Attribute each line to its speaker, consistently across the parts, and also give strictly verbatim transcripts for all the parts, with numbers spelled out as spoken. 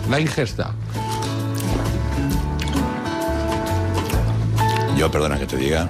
Speaker 1: la ingesta.
Speaker 2: Yo, perdona que te diga,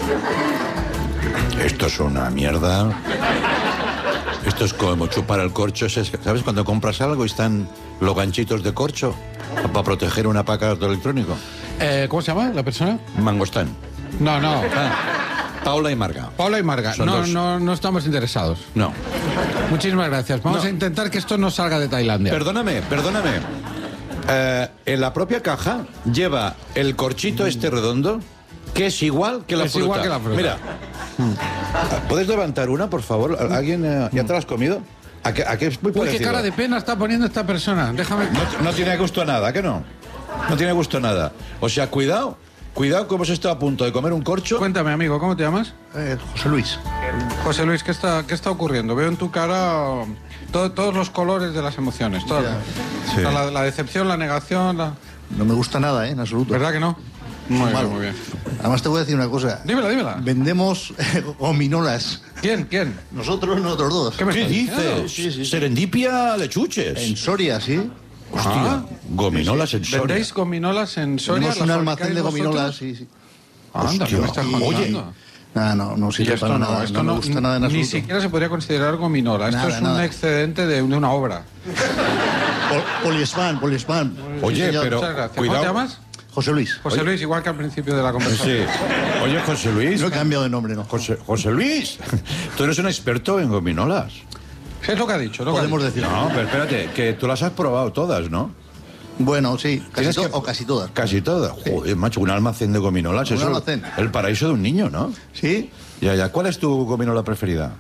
Speaker 2: esto es una mierda. Esto es como chupar el corcho. ¿Sabes cuando compras algo y están los ganchitos de corcho para proteger un aparato electrónico?
Speaker 1: Eh, ¿Cómo se llama la persona?
Speaker 2: Mangostán.
Speaker 1: No, no.
Speaker 2: Ah, Paula y Marga.
Speaker 1: Paula y Marga.
Speaker 2: Son
Speaker 1: No,
Speaker 2: dos.
Speaker 1: no, no estamos interesados.
Speaker 2: No.
Speaker 1: Muchísimas gracias. Vamos
Speaker 2: No.
Speaker 1: a intentar que esto no salga de Tailandia.
Speaker 2: Perdóname, perdóname. Eh, en la propia caja lleva el corchito este redondo, que es igual que la
Speaker 1: Es
Speaker 2: fruta.
Speaker 1: igual que la fruta.
Speaker 2: Mira. ¿Puedes levantar una, por favor? ¿Alguien eh, ya te la has comido? ¿A qué, a qué es muy
Speaker 1: Uy,
Speaker 2: parecido?
Speaker 1: qué cara de pena está poniendo esta persona. Déjame...
Speaker 2: No, no tiene gusto a nada, ¿que no? No tiene gusto a nada. O sea, cuidado, cuidado que hemos estado a punto de comer un corcho.
Speaker 1: Cuéntame, amigo, ¿cómo te llamas?
Speaker 3: Eh, José Luis.
Speaker 1: José Luis, ¿qué está, qué está ocurriendo? Veo en tu cara todo- todos los colores de las emociones. Todas.
Speaker 2: Sí.
Speaker 1: O sea, la, la decepción, la negación, la...
Speaker 3: No me gusta nada, ¿eh? En absoluto.
Speaker 1: ¿Verdad que no? Muy
Speaker 3: Malo.
Speaker 1: bien, muy bien.
Speaker 3: Además te voy a decir una cosa.
Speaker 1: Dímela, dímela.
Speaker 3: Vendemos eh, gominolas.
Speaker 1: ¿Quién? ¿Quién?
Speaker 3: Nosotros, nosotros dos.
Speaker 1: ¿Qué me
Speaker 2: ¿Qué
Speaker 1: estás diciendo?
Speaker 2: dices?
Speaker 3: Sí, sí, sí.
Speaker 2: Serendipia de chuches.
Speaker 3: En Soria, ¿sí?
Speaker 2: Hostia,
Speaker 1: Ah.
Speaker 2: gominolas en Soria.
Speaker 1: ¿Vendéis gominolas en Soria?
Speaker 3: Tenemos un
Speaker 1: ¿Las
Speaker 3: almacén de
Speaker 1: fabricáis
Speaker 3: gominolas,
Speaker 1: vosotros?
Speaker 3: sí, sí.
Speaker 1: Anda, ¿qué me estás
Speaker 3: Y-
Speaker 1: contando?
Speaker 3: Nada, no, no
Speaker 1: Y
Speaker 3: sirve
Speaker 1: esto
Speaker 3: para
Speaker 1: no,
Speaker 3: nada.
Speaker 1: esto
Speaker 3: no
Speaker 1: no,
Speaker 3: me gusta nada en
Speaker 1: ni
Speaker 3: absoluto.
Speaker 1: siquiera se podría considerar gominola. Esto
Speaker 3: Nada,
Speaker 1: es un
Speaker 3: nada.
Speaker 1: excedente de, de una obra.
Speaker 3: Pol- Poliespan, poliespan.
Speaker 2: Oye,
Speaker 3: Sí, señor.
Speaker 2: pero
Speaker 1: Muchas gracias.
Speaker 2: cuidado.
Speaker 1: ¿Cómo te llamas?
Speaker 3: José Luis.
Speaker 1: José
Speaker 2: Oye.
Speaker 1: Luis, igual que al principio de la conversación.
Speaker 2: Sí. Oye, José Luis.
Speaker 3: No he cambiado de nombre, no.
Speaker 2: José, José Luis, tú eres un experto en gominolas.
Speaker 1: ¿Qué es lo que ha dicho? Lo que ha
Speaker 3: Podemos
Speaker 1: dicho.
Speaker 3: decir.
Speaker 2: No, pero espérate, que tú las has probado todas, ¿no?
Speaker 3: Bueno, sí, casi
Speaker 2: Tienes
Speaker 3: to-
Speaker 2: que-
Speaker 3: o casi todas.
Speaker 2: Casi todas. Joder, macho, un almacén de gominolas.
Speaker 3: Un
Speaker 2: Eso es
Speaker 3: almacén.
Speaker 2: el paraíso de un niño, ¿no?
Speaker 3: ¿Sí?
Speaker 2: Ya, ya. ¿Cuál es tu gominola preferida?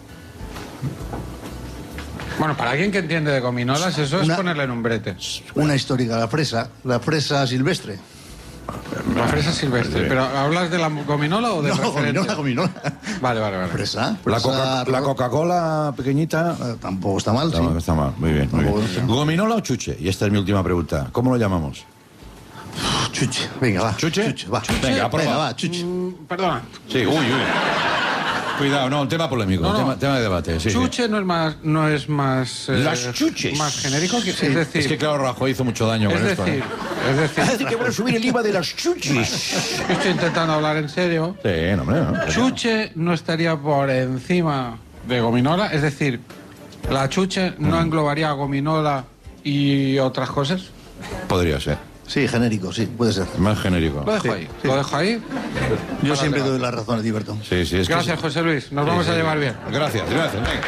Speaker 1: Bueno, para alguien que entiende de gominolas, eso es
Speaker 3: Una-
Speaker 1: ponerle en un brete.
Speaker 3: Una histórica, la fresa. La fresa silvestre.
Speaker 1: La fresa silvestre. ¿Pero hablas de la gominola o de
Speaker 3: No,
Speaker 1: referente?
Speaker 3: gominola, gominola.
Speaker 1: Vale, vale, vale.
Speaker 3: Fresa.
Speaker 2: La,
Speaker 3: fresa,
Speaker 2: Coca- la
Speaker 3: ro-
Speaker 2: Coca-Cola pequeñita.
Speaker 3: eh, tampoco está mal,
Speaker 2: Está,
Speaker 3: sí.
Speaker 2: mal, está mal, muy bien, muy
Speaker 3: Tampoco
Speaker 2: bien.
Speaker 3: está mal.
Speaker 2: ¿Gominola o chuche? Y esta es mi última pregunta. ¿Cómo lo llamamos?
Speaker 3: Chuche. Venga, va.
Speaker 2: ¿Chuche?
Speaker 3: va.
Speaker 2: Venga, ha probado.
Speaker 3: Venga, va, chuche.
Speaker 1: Mm, perdona.
Speaker 2: Sí, uy, uy. Cuidado, no, un tema polémico,
Speaker 1: No,
Speaker 2: un
Speaker 1: no.
Speaker 2: tema, tema de debate. Sí, sí.
Speaker 1: Chuche no es más, no es más, eh,
Speaker 2: Las chuches.
Speaker 1: más genérico, que, es decir,
Speaker 2: Es que claro, Rajoy hizo mucho daño
Speaker 1: es
Speaker 2: con esto.
Speaker 1: decir,
Speaker 2: ¿no?
Speaker 1: es decir,
Speaker 2: Así que bueno, subir el I V A de las chuches.
Speaker 1: yo estoy intentando hablar en serio.
Speaker 2: Sí, no, hombre, no.
Speaker 1: Chuche no estaría por encima de gominola, es decir, la chuche
Speaker 2: Mm.
Speaker 1: no englobaría gominola y otras cosas.
Speaker 2: Podría ser.
Speaker 3: Sí, genérico, sí, puede ser.
Speaker 2: Más genérico.
Speaker 1: Lo dejo
Speaker 3: Sí,
Speaker 1: ahí,
Speaker 3: sí.
Speaker 1: lo dejo ahí.
Speaker 3: Yo
Speaker 1: Para
Speaker 3: siempre
Speaker 1: el
Speaker 3: doy
Speaker 1: debate.
Speaker 3: la razón a ti, Bertón.
Speaker 2: Sí, sí, es que
Speaker 1: Gracias,
Speaker 2: sí.
Speaker 1: José Luis, nos
Speaker 2: Sí,
Speaker 1: vamos
Speaker 2: sí,
Speaker 1: a
Speaker 2: sí.
Speaker 1: llevar bien.
Speaker 2: Gracias, gracias. Venga.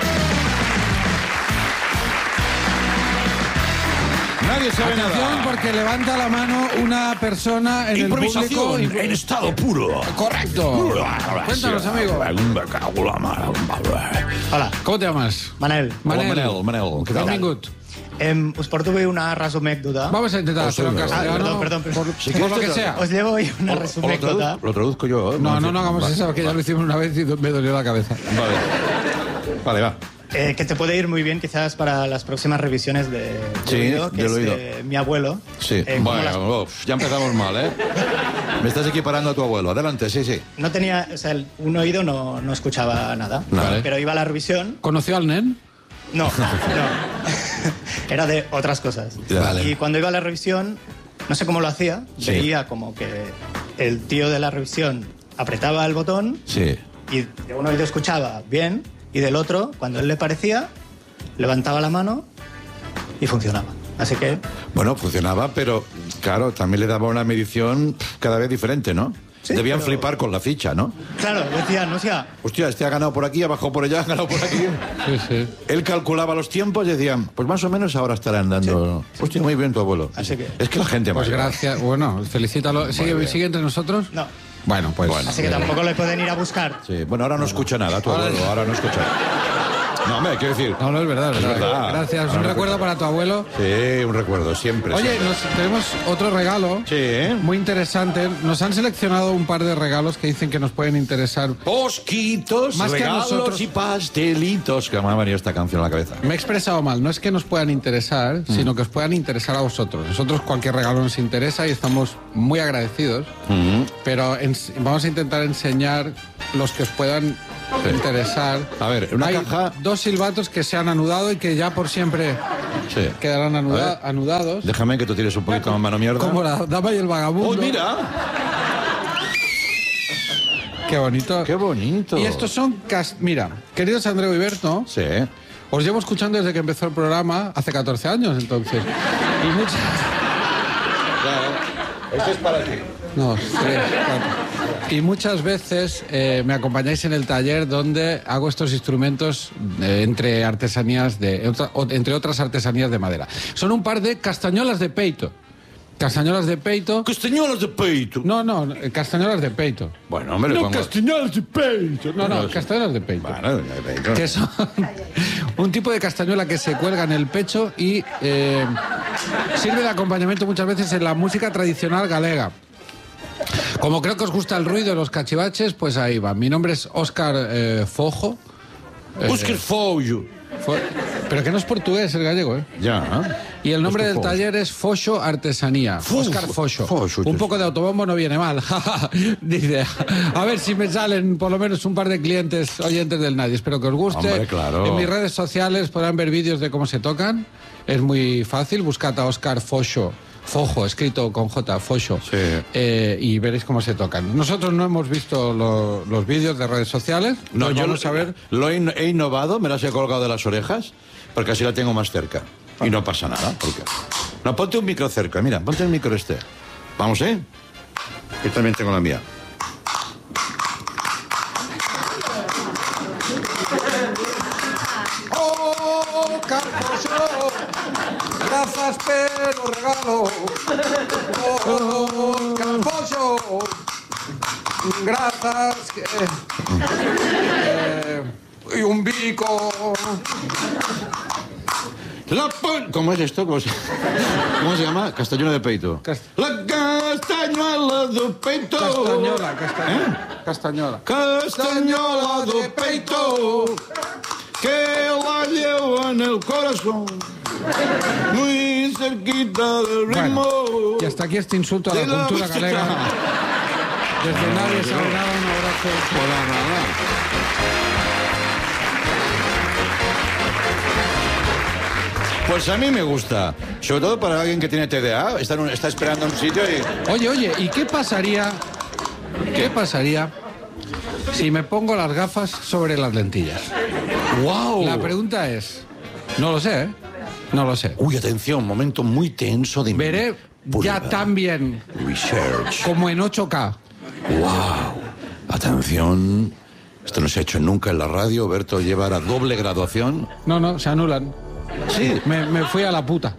Speaker 2: Nadie sabe
Speaker 1: Atención,
Speaker 2: nada.
Speaker 1: porque levanta la mano una persona en el público.
Speaker 2: Improvisación
Speaker 1: y-
Speaker 2: en estado puro.
Speaker 1: Correcto. Cuéntanos, amigo.
Speaker 4: Hola,
Speaker 1: ¿Cómo te llamas?
Speaker 4: Manel.
Speaker 2: Manel, Manel, Manel, ¿qué tal?
Speaker 1: Benvingut.
Speaker 4: Em, us porto bé una resumècdota.
Speaker 1: Vamos a intentar hacerlo en
Speaker 2: Ah,
Speaker 1: castellano.
Speaker 4: perdón, perdón, perdón.
Speaker 1: Por,
Speaker 2: Si
Speaker 1: por
Speaker 2: quieres
Speaker 1: lo que
Speaker 2: te-
Speaker 1: sea.
Speaker 4: Os llevo hoy una
Speaker 2: O- o lo,
Speaker 4: resumècdota.
Speaker 2: traduzco, lo traduzco yo. ¿eh?
Speaker 1: No, no, no hagamos
Speaker 2: Vale.
Speaker 1: eso, que ya lo hicimos una vez y me dolió la cabeza.
Speaker 2: Vale. Vale, va.
Speaker 4: Eh, que te puede ir muy bien quizás para las próximas revisiones de, de
Speaker 2: Sí,
Speaker 4: oído, que
Speaker 2: del
Speaker 4: es
Speaker 2: oído.
Speaker 4: de mi abuelo.
Speaker 2: Sí.
Speaker 4: Eh, como
Speaker 2: bueno,
Speaker 4: las-
Speaker 2: uf, ya empezamos mal, ¿eh? Me estás equiparando a tu abuelo. Adelante, sí, sí.
Speaker 4: no tenía, o sea, el- un oído no, no escuchaba nada,
Speaker 2: Vale.
Speaker 4: pero iba a la revisión.
Speaker 1: ¿Conoció al nen?
Speaker 4: No, no. Era de otras cosas.
Speaker 2: Vale.
Speaker 4: Y cuando iba a la revisión, no sé cómo lo hacía,
Speaker 2: Sí.
Speaker 4: veía como que el tío de la revisión apretaba el botón
Speaker 2: Sí.
Speaker 4: y de un oído escuchaba bien y del otro, cuando él le parecía, levantaba la mano y funcionaba. Así que,
Speaker 2: Bueno, funcionaba, pero claro, también le daba una medición pf, cada vez diferente, ¿no?
Speaker 4: Sí,
Speaker 2: Debían
Speaker 4: pero-
Speaker 2: flipar con la ficha, ¿no?
Speaker 4: claro, decía, no sea,
Speaker 2: Hostia, este ha ganado por aquí, ha bajado por allá, ha ganado por aquí.
Speaker 1: Sí, sí.
Speaker 2: Él calculaba los tiempos y decían, pues más o menos ahora estarán dando... Hostia, muy bien tu abuelo.
Speaker 4: Así que-
Speaker 2: Es que la gente...
Speaker 1: Pues
Speaker 2: mayor-
Speaker 1: gracias. Bueno, felicítalo. ¿Sigue,
Speaker 2: bien.
Speaker 1: ¿Sigue entre nosotros?
Speaker 4: no.
Speaker 1: Bueno, pues.
Speaker 2: Bueno.
Speaker 4: Así que tampoco le pueden ir a buscar.
Speaker 2: Sí, bueno, ahora no escucha nada, tu
Speaker 1: Ahora-
Speaker 2: abuelo, ahora no escucha. No, hombre, quiero decir...
Speaker 1: No, no es verdad, es
Speaker 2: Es
Speaker 1: verdad.
Speaker 2: verdad.
Speaker 1: Gracias.
Speaker 2: No,
Speaker 1: Un
Speaker 2: no,
Speaker 1: recuerdo
Speaker 2: no.
Speaker 1: para tu abuelo.
Speaker 2: Sí, un recuerdo, siempre.
Speaker 1: Oye,
Speaker 2: siempre.
Speaker 1: nos, tenemos otro regalo.
Speaker 2: Sí, ¿eh?
Speaker 1: Muy interesante. Nos han seleccionado un par de regalos que dicen que nos pueden interesar.
Speaker 2: Posquitos,
Speaker 1: Más que a
Speaker 2: regalos
Speaker 1: nosotros.
Speaker 2: y pastelitos. Que me ha venido esta canción a la cabeza.
Speaker 1: Me he expresado mal. No es que nos puedan interesar,
Speaker 2: Mm.
Speaker 1: sino que os puedan interesar a vosotros. Nosotros cualquier regalo nos interesa y estamos muy agradecidos.
Speaker 2: Mm.
Speaker 1: Pero ens- vamos a intentar enseñar los que os puedan
Speaker 2: Sí.
Speaker 1: interesar.
Speaker 2: A ver, una
Speaker 1: Hay
Speaker 2: caja-
Speaker 1: dos silbatos que se han anudado y que ya por siempre
Speaker 2: Sí.
Speaker 1: quedarán anuda-
Speaker 2: A ver.
Speaker 1: anudados.
Speaker 2: Déjame que tú tires un poquito más mano mierda.
Speaker 1: Como la dama y el vagabundo.
Speaker 2: ¡Oh, mira!
Speaker 1: Qué bonito.
Speaker 2: ¡Qué bonito!
Speaker 1: Y estos son... cas- Mira, queridos Andreu y Berto,
Speaker 2: Sí.
Speaker 1: os llevo escuchando desde que empezó el programa, hace catorce años, entonces. Y muchas...
Speaker 2: Claro. Este es para ti.
Speaker 1: No, tres, cuatro. Y muchas veces eh, me acompañáis en el taller donde hago estos instrumentos eh, entre artesanías de otra- o- entre otras artesanías de madera. Son un par de castañolas de peito. Castañolas de peito.
Speaker 2: Castañuelas de peito.
Speaker 1: No, no, eh, castañolas de peito.
Speaker 2: Bueno, hombre, le
Speaker 1: No,
Speaker 2: pongo...
Speaker 1: castañolas de peito. No, no, castañolas de peito.
Speaker 2: Bueno, de peito.
Speaker 1: Que son un tipo de castañuela que se cuelga en el pecho y eh, sirve de acompañamiento muchas veces en la música tradicional galega. Como creo que os gusta el ruido de los cachivaches, pues ahí va. Mi nombre es Óscar eh, Fojo.
Speaker 2: Óscar Fojo.
Speaker 1: Fo- Pero que no es portugués, el gallego, ¿eh?
Speaker 2: Ya.
Speaker 1: Y el nombre
Speaker 2: Óscar
Speaker 1: del
Speaker 2: Fojo.
Speaker 1: taller es Foxo Artesanía.
Speaker 2: Fu-
Speaker 1: Óscar Foxo.
Speaker 2: Foxo,
Speaker 1: Un
Speaker 2: sí.
Speaker 1: poco de autobombo no viene mal. Dice, a ver si me salen por lo menos un par de clientes oyentes del Nadie. Espero que os guste.
Speaker 2: Hombre, claro.
Speaker 1: En mis redes sociales podrán ver vídeos de cómo se tocan. Es muy fácil. Buscad a Óscar Foxo. Fojo, escrito con J, Foxo.
Speaker 2: Sí.
Speaker 1: Eh, y veréis cómo se tocan. Nosotros no hemos visto lo- los vídeos de redes sociales.
Speaker 2: No,
Speaker 1: Pues
Speaker 2: yo
Speaker 1: vamos a ver.
Speaker 2: lo he, in- he innovado, me las he colgado de las orejas, porque así la tengo más cerca. Y no pasa nada. Porque... No, ponte un micro cerca, mira, ponte el micro este. Vamos, ¿eh? Yo también tengo la mía.
Speaker 1: Oh, Carposo, gracias pero regalo. Oh, Carposo, gracias. que- eh, y un bico.
Speaker 2: La pon- ¿Cómo es esto? ¿Cómo se... ¿Cómo se llama? Castañuela de peito.
Speaker 1: Cast-
Speaker 2: La castañuela de peito.
Speaker 1: Castañola, castañola.
Speaker 2: ¿Eh?
Speaker 1: Castañola.
Speaker 2: Castañola de peito, que la llevo en el corazón, muy cerquita del ritmo.
Speaker 1: Bueno, y hasta aquí este insulto a la
Speaker 2: de la
Speaker 1: cultura
Speaker 2: música.
Speaker 1: galega. Desde nadie se un abrazo.
Speaker 2: Hola, nada. Pues a mí me gusta, sobre todo para alguien que tiene T D A, está, en un- está esperando en un sitio y...
Speaker 1: Oye, oye, ¿y qué pasaría? ¿Qué pasaría si me pongo las gafas sobre las lentillas?
Speaker 2: ¡Wow!
Speaker 1: La pregunta es, no lo sé, ¿eh? No lo sé.
Speaker 2: Uy, atención, momento muy tenso de...
Speaker 1: Veré ya tan bien
Speaker 2: Research.
Speaker 1: como en ocho K.
Speaker 2: ¡Wow! Atención, esto no se ha hecho nunca en la radio, Berto lleva la doble graduación.
Speaker 1: No, no, se anulan.
Speaker 2: Sí.
Speaker 1: Me, me fui a la puta.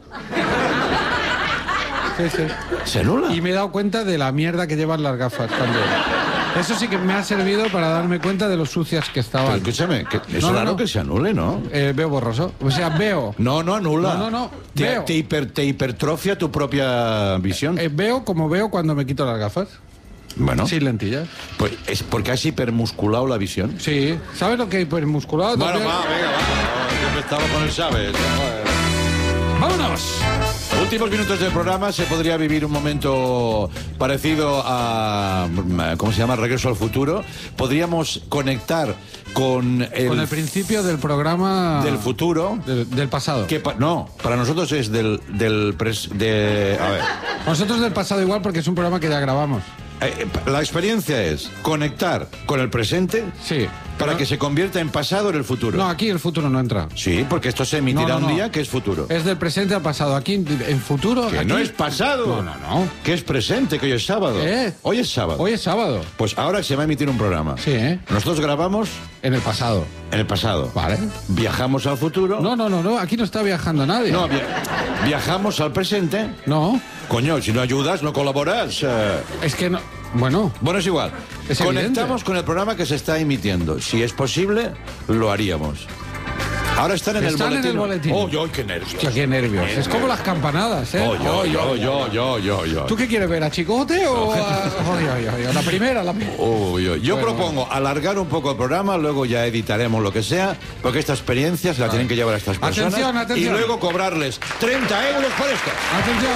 Speaker 1: Sí, sí.
Speaker 2: ¿Se anula?
Speaker 1: Y me he dado cuenta de la mierda que llevan las gafas también. Eso sí que me ha servido para darme cuenta de lo sucias que
Speaker 2: Pero
Speaker 1: estaban.
Speaker 2: escúchame, que es
Speaker 1: No, no,
Speaker 2: raro
Speaker 1: no.
Speaker 2: que se anule, ¿no?
Speaker 1: Eh, veo borroso. O sea, veo.
Speaker 2: No, no anula.
Speaker 1: No, no, no,
Speaker 2: Te,
Speaker 1: veo.
Speaker 2: te hiper- te hipertrofia tu propia visión.
Speaker 1: eh, veo como veo cuando me quito las gafas.
Speaker 2: bueno,
Speaker 1: Sin lentillas.
Speaker 2: pues es porque has hipermusculado la visión.
Speaker 1: Sí. ¿Sabes lo que hay hipermusculado?
Speaker 2: Bueno,
Speaker 1: también?
Speaker 2: va, venga, va. Yo empezaba con el sabes.
Speaker 1: ¡Vámonos!
Speaker 2: Últimos minutos del programa, se podría vivir un momento parecido a, ¿cómo se llama? Regreso al futuro. Podríamos conectar con el,
Speaker 1: Con el principio del programa...
Speaker 2: del futuro.
Speaker 1: Del, del pasado.
Speaker 2: Que pa- no, para nosotros es del, del pres- de, a ver,
Speaker 1: Nosotros del pasado igual porque es un programa que ya grabamos.
Speaker 2: eh, la experiencia es conectar con el presente
Speaker 1: Sí.
Speaker 2: para
Speaker 1: pero-
Speaker 2: que se convierta en pasado en el futuro.
Speaker 1: No, aquí el futuro no entra.
Speaker 2: Sí, porque esto se emitirá
Speaker 1: No, no,
Speaker 2: un
Speaker 1: no.
Speaker 2: día que es futuro.
Speaker 1: Es del presente al pasado. Aquí, en futuro...
Speaker 2: Que
Speaker 1: aquí-
Speaker 2: no es pasado.
Speaker 1: No, no, no.
Speaker 2: Que es presente, que hoy es sábado.
Speaker 1: ¿Qué?
Speaker 2: Hoy es sábado.
Speaker 1: Hoy es sábado.
Speaker 2: Pues ahora se va a emitir un programa.
Speaker 1: Sí, ¿eh?
Speaker 2: Nosotros grabamos
Speaker 1: En el pasado.
Speaker 2: en el pasado.
Speaker 1: Vale.
Speaker 2: Viajamos al futuro.
Speaker 1: No, no, no, no. Aquí no está viajando nadie.
Speaker 2: No, via- viajamos al presente.
Speaker 1: No.
Speaker 2: Coño, si no ayudas, no colaboras. eh.
Speaker 1: Es que no... Bueno,
Speaker 2: Bueno, es igual.
Speaker 1: Es
Speaker 2: Conectamos
Speaker 1: evidente.
Speaker 2: con el programa que se está emitiendo. Si es posible, lo haríamos. Ahora están en
Speaker 1: Están
Speaker 2: el
Speaker 1: en
Speaker 2: boletín.
Speaker 1: el boletín.
Speaker 2: Oh, yo, qué nervios.
Speaker 1: hostia, qué nervios. Es como las campanadas, ¿eh?
Speaker 2: Oh, yo,
Speaker 1: Oh,
Speaker 2: yo, yo, yo, yo, yo.
Speaker 1: ¿Tú qué quieres ver? ¿A Chicote o a...? Oye, oye, oye, la primera, la primera.
Speaker 2: Uy, uy. Yo
Speaker 1: Bueno,
Speaker 2: propongo alargar un poco el programa, luego ya editaremos lo que sea, porque esta experiencia se la tienen que llevar a estas personas.
Speaker 1: Atención, atención.
Speaker 2: Y luego cobrarles treinta euros por esto.
Speaker 1: Atención.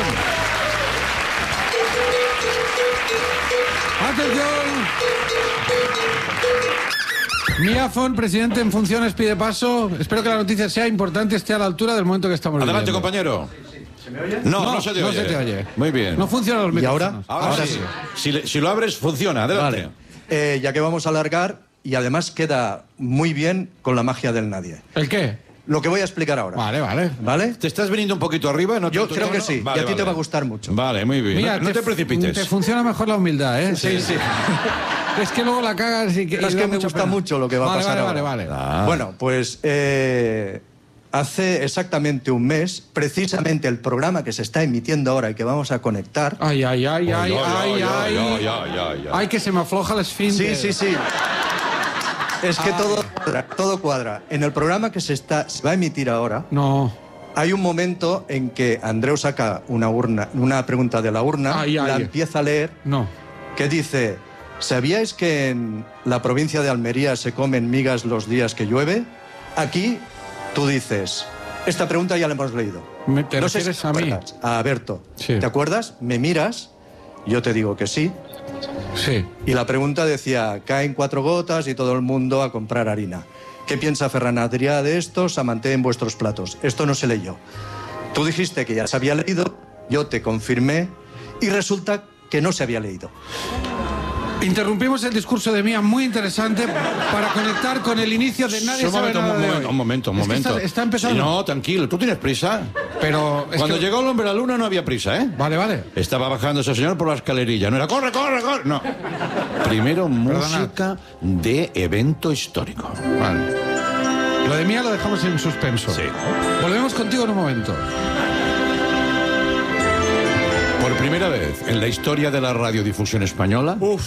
Speaker 1: Atención. Mía Font, presidente en funciones, pide paso. Espero que la noticia sea importante, esté a la altura del momento que estamos
Speaker 2: Adelante,
Speaker 1: viviendo.
Speaker 2: compañero. No, no, no se te
Speaker 1: no
Speaker 2: oye.
Speaker 1: se te oye.
Speaker 2: Muy bien.
Speaker 1: No funcionan los
Speaker 5: ¿Y
Speaker 1: micrófonos.
Speaker 5: ahora?
Speaker 2: Ahora,
Speaker 5: Ahora
Speaker 2: sí.
Speaker 5: sí.
Speaker 2: Si, le- si lo abres, funciona. Adelante.
Speaker 5: Vale. Eh, ya que vamos a alargar, y además queda muy bien con la magia del nadie.
Speaker 1: ¿El qué?
Speaker 5: Lo que voy a explicar ahora.
Speaker 1: Vale, vale.
Speaker 5: ¿Vale?
Speaker 2: ¿Te estás viniendo un poquito arriba? ¿No
Speaker 5: Yo
Speaker 2: tanto
Speaker 5: creo que
Speaker 2: tono?
Speaker 5: sí.
Speaker 2: Vale,
Speaker 5: y a ti
Speaker 2: vale.
Speaker 5: te va a gustar mucho.
Speaker 2: Vale, muy bien.
Speaker 1: Mira,
Speaker 2: no, no te precipites.
Speaker 1: Te funciona mejor la humildad, ¿eh?
Speaker 5: Sí, sí.
Speaker 1: Es que luego la cagas y que.
Speaker 5: Pero
Speaker 1: y
Speaker 5: es
Speaker 1: da
Speaker 5: que me
Speaker 1: mucha
Speaker 5: gusta
Speaker 1: pena.
Speaker 5: mucho lo que va a
Speaker 1: Vale,
Speaker 5: pasar
Speaker 1: vale,
Speaker 5: ahora.
Speaker 1: Vale, vale,
Speaker 2: Ah.
Speaker 5: Bueno, pues eh, hace exactamente un mes, precisamente el programa que se está emitiendo ahora y que vamos a conectar.
Speaker 1: Ay, ay, ay, ay, ay, ay.
Speaker 2: ay, ay, ay.
Speaker 1: Ay, que se me afloja el esfínter.
Speaker 5: Sí, sí, sí. Es que todo cuadra, todo cuadra. En el programa que se, está, se va a emitir ahora,
Speaker 1: No.
Speaker 5: hay un momento en que Andreu saca una urna, una pregunta de la urna,
Speaker 1: Ay, ay.
Speaker 5: la empieza a leer,
Speaker 1: No.
Speaker 5: que dice: ¿sabíais que en la provincia de Almería se comen migas los días que llueve? Aquí tú dices, esta pregunta ya la hemos leído.
Speaker 1: ¿Me- te
Speaker 5: No sé si
Speaker 1: refieres
Speaker 5: te
Speaker 1: a mí?
Speaker 5: acuerdas. A Berto.
Speaker 1: Sí.
Speaker 5: ¿Te acuerdas? Me miras, yo te digo que sí.
Speaker 1: Sí.
Speaker 5: Y la pregunta decía, caen cuatro gotas y todo el mundo a comprar harina. ¿Qué piensa Ferran Adrià de esto? Samanté en vuestros platos. Esto no se leyó. Tú dijiste que ya se había leído, yo te confirmé y resulta que no se había leído.
Speaker 1: Interrumpimos el discurso de Mía, muy interesante, para conectar con el inicio de Nadie
Speaker 2: un
Speaker 1: sabe
Speaker 2: momento,
Speaker 1: nada
Speaker 2: un
Speaker 1: de
Speaker 2: momento,
Speaker 1: hoy.
Speaker 2: un momento, un
Speaker 1: Es que
Speaker 2: momento.
Speaker 1: está, está empezando.
Speaker 2: Sí, no, tranquilo. ¿Tú tienes prisa?
Speaker 1: Pero es
Speaker 2: Cuando
Speaker 1: que-
Speaker 2: llegó el hombre a la luna no había prisa, ¿eh?
Speaker 1: Vale, vale.
Speaker 2: Estaba bajando ese señor por la escalerilla. No era corre, corre, corre. No. Primero música de evento histórico.
Speaker 1: Vale. Lo de Mía lo dejamos en suspenso.
Speaker 2: Sí.
Speaker 1: Volvemos contigo en un momento.
Speaker 2: Por primera vez en la historia de la radiodifusión española, un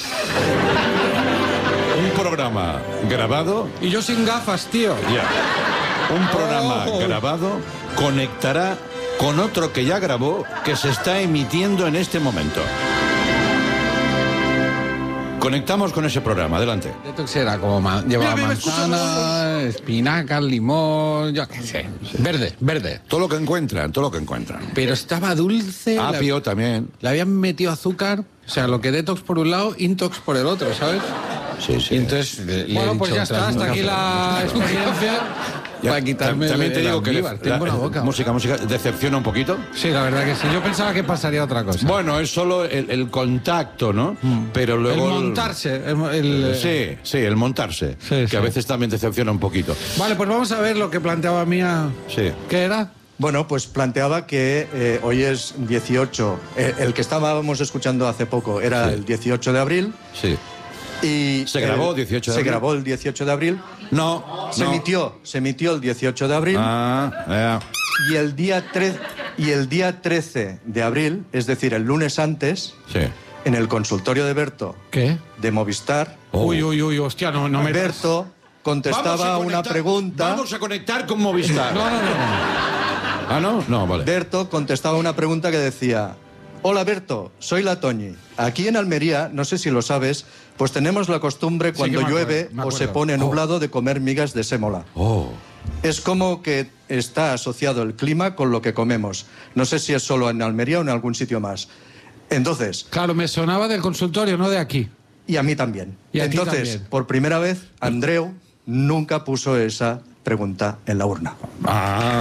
Speaker 2: programa grabado,
Speaker 1: Y yo sin gafas, tío.
Speaker 2: ya, un programa
Speaker 1: Oh.
Speaker 2: grabado conectará con otro que ya grabó, que se está emitiendo en este momento. Conectamos con ese programa, adelante.
Speaker 1: Detox era como ma- llevaba
Speaker 2: Mira, mira,
Speaker 1: manzana, espinacas, limón, yo qué sé. Verde, verde.
Speaker 2: Todo lo que encuentran, todo lo que encuentran.
Speaker 1: Pero estaba dulce. la-
Speaker 2: Apio también.
Speaker 1: Le habían metido azúcar. O sea, lo que detox por un lado, intox por el otro, ¿sabes?
Speaker 2: Sí, sí.
Speaker 1: Y entonces le- le
Speaker 2: Bueno,
Speaker 1: he
Speaker 2: pues
Speaker 1: dicho
Speaker 2: ya
Speaker 1: otra
Speaker 2: está,
Speaker 1: vez,
Speaker 2: hasta aquí la
Speaker 1: experiencia.
Speaker 2: Ya,
Speaker 1: para quitarme
Speaker 2: también
Speaker 1: el-
Speaker 2: te
Speaker 1: el
Speaker 2: digo que
Speaker 1: almíbar.
Speaker 2: la-
Speaker 1: Tengo una boca.
Speaker 2: música, música, decepciona un poquito.
Speaker 1: Sí, la verdad que sí. Yo pensaba que pasaría otra cosa.
Speaker 2: Bueno, es solo el, el contacto, ¿no? Pero luego...
Speaker 1: el montarse. el- el-
Speaker 2: Sí, sí, el montarse.
Speaker 1: Sí,
Speaker 2: que
Speaker 1: sí.
Speaker 2: a veces también decepciona un poquito.
Speaker 1: Vale, pues vamos a ver lo que planteaba Mía.
Speaker 2: Sí.
Speaker 1: ¿Qué era?
Speaker 5: Bueno, pues planteaba que eh, hoy es dieciocho, eh, el que estábamos escuchando hace poco era
Speaker 2: Sí.
Speaker 5: el dieciocho de abril.
Speaker 2: Sí.
Speaker 5: Y
Speaker 2: ¿Se grabó
Speaker 5: el-
Speaker 2: dieciocho de
Speaker 5: Se
Speaker 2: abril?
Speaker 5: grabó el dieciocho de abril.
Speaker 2: No,
Speaker 5: Se
Speaker 2: no.
Speaker 5: emitió, se emitió el dieciocho de abril.
Speaker 2: Ah, ya.
Speaker 5: Y el día tre- y el día trece de abril, es decir, el lunes antes,
Speaker 2: Sí.
Speaker 5: en el consultorio de Berto
Speaker 1: ¿Qué?
Speaker 5: de Movistar,
Speaker 2: Oh.
Speaker 1: Uy, uy, uy, hostia, no, no me...
Speaker 5: Berto
Speaker 2: Vamos
Speaker 5: contestaba
Speaker 2: a
Speaker 5: una
Speaker 2: conectar-
Speaker 5: pregunta.
Speaker 2: Vamos a conectar con Movistar.
Speaker 1: No, no, no.
Speaker 2: Ah, no, no, vale.
Speaker 5: Berto contestaba una pregunta que decía: hola Berto, soy la Toñi. Aquí en Almería, no sé si lo sabes, pues tenemos la costumbre
Speaker 1: Sí
Speaker 5: cuando
Speaker 1: que me acuerdo,
Speaker 5: llueve
Speaker 1: me
Speaker 5: o se
Speaker 1: acuerdo.
Speaker 5: pone
Speaker 1: Oh.
Speaker 5: nublado de comer migas de sémola.
Speaker 2: Oh.
Speaker 5: Es como que está asociado el clima con lo que comemos. No sé si es solo en Almería o en algún sitio más. Entonces,
Speaker 1: Claro, me sonaba del consultorio, no de aquí.
Speaker 5: y a mí también.
Speaker 1: Y a ti
Speaker 5: Entonces,
Speaker 1: también.
Speaker 5: por primera vez, Andreu nunca puso esa pregunta en la urna.
Speaker 2: Ah.